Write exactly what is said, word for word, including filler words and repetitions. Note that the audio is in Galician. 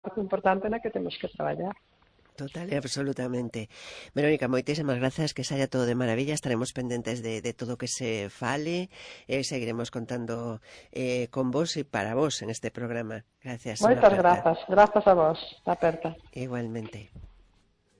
importante na que temos que traballar. Total e absolutamente. Verónica, moitísimas grazas, que saia todo de maravilla. Estaremos pendentes de, de todo o que se fale e seguiremos contando eh, con vos e para vos en este programa. Gracias, unha Moitas aperta. grazas, grazas a vos, aperta. Igualmente.